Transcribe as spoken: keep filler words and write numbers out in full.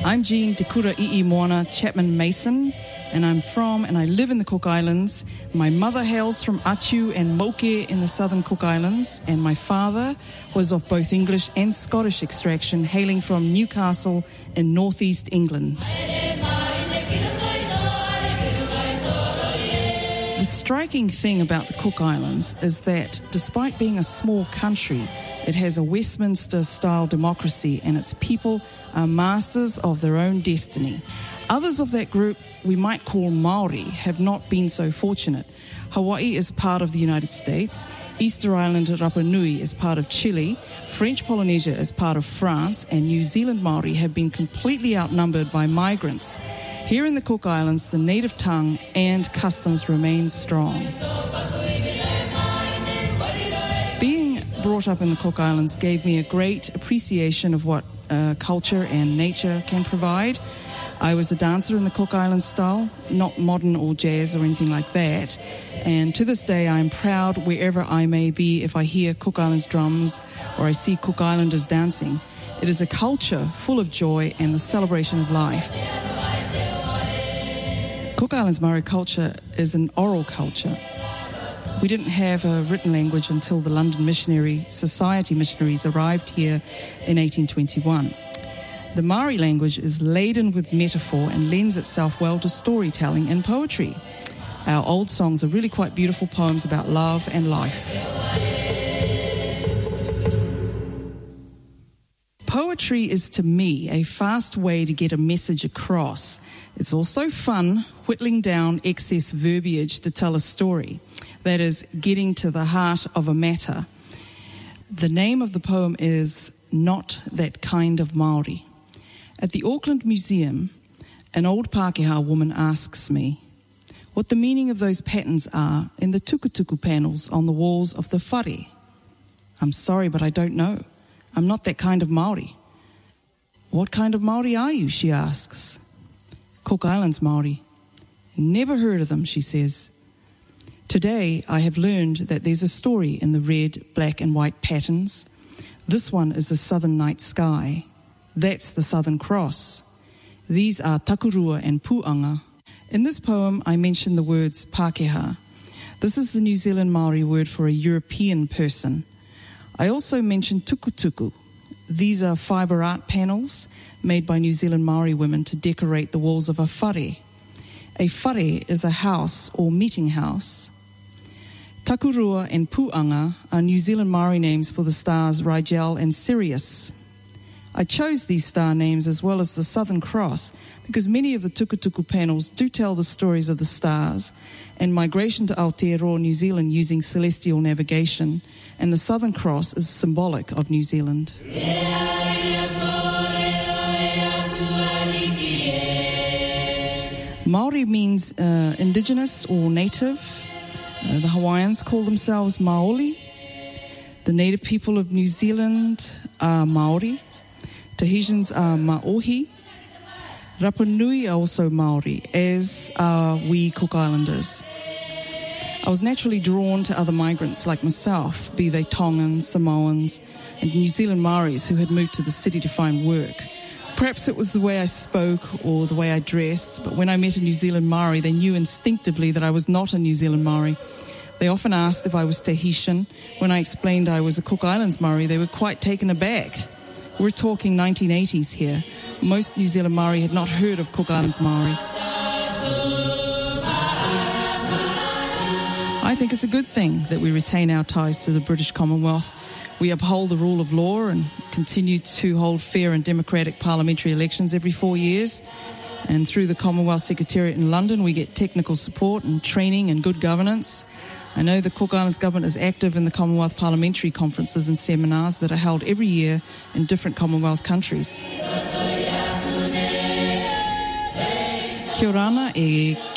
I'm Jean Tekura I'imoana Chapman Mason, and I'm from and I live in the Cook Islands. My mother hails from Atiu and Moke in the southern Cook Islands, and my father was of both English and Scottish extraction, hailing from Newcastle in northeast England. The striking thing about the Cook Islands is that despite being a small country, it has a Westminster-style democracy, and its people are masters of their own destiny. Others of that group, we might call Māori, have not been so fortunate. Hawaii is part of the United States, Easter Island Rapa Nui is part of Chile, French Polynesia is part of France, and New Zealand Māori have been completely outnumbered by migrants. Here in the Cook Islands, the native tongue and customs remain strong. Brought up in the Cook Islands gave me a great appreciation of what uh, culture and nature can provide. I was a dancer in the Cook Islands style, not modern or jazz or anything like that. And to this day, I'm proud wherever I may be if I hear Cook Islands drums or I see Cook Islanders dancing. It is a culture full of joy and the celebration of life. Cook Islands Maori culture is an oral culture. We didn't have a written language until the London Missionary Society missionaries arrived here in eighteen twenty-one. The Maori language is laden with metaphor and lends itself well to storytelling and poetry. Our old songs are really quite beautiful poems about love and life. Poetry is, to me, a fast way to get a message across. It's also fun whittling down excess verbiage to tell a story. That is, getting to the heart of a matter. The name of the poem is Not That Kind of Māori. At the Auckland Museum, an old Pākehā woman asks me what the meaning of those patterns are in the tukutuku panels on the walls of the whare. I'm sorry, but I don't know. I'm not that kind of Māori. What kind of Māori are you, she asks. Cook Islands Māori. Never heard of them, she says. Today, I have learned that there's a story in the red, black and white patterns. This one is the southern night sky. That's the Southern Cross. These are takurua and puanga. In this poem, I mention the words Pākehā. This is the New Zealand Māori word for a European person. I also mention tukutuku. These are fibre art panels made by New Zealand Māori women to decorate the walls of a whare. A whare is a house or meeting house. Takurua and Puanga are New Zealand Māori names for the stars Rigel and Sirius. I chose these star names as well as the Southern Cross because many of the tukutuku panels do tell the stories of the stars and migration to Aotearoa, New Zealand using celestial navigation, and the Southern Cross is symbolic of New Zealand. Māori means uh, indigenous or native. Uh, the Hawaiians call themselves Maoli. The native people of New Zealand are Māori. Tahitians are Maohi. Rapa Nui are also Māori, as are we Cook Islanders. I was naturally drawn to other migrants like myself, be they Tongans, Samoans, and New Zealand Maoris who had moved to the city to find work. Perhaps it was the way I spoke or the way I dressed, but when I met a New Zealand Maori, they knew instinctively that I was not a New Zealand Maori. They often asked if I was Tahitian. When I explained I was a Cook Islands Maori, they were quite taken aback. We're talking nineteen eighties here. Most New Zealand Maori had not heard of Cook Islands Maori. I think it's a good thing that we retain our ties to the British Commonwealth. We uphold the rule of law and continue to hold fair and democratic parliamentary elections every four years. And through the Commonwealth Secretariat in London, we get technical support and training and good governance. I know the Cook Islands Government is active in the Commonwealth parliamentary conferences and seminars that are held every year in different Commonwealth countries. Kia ora e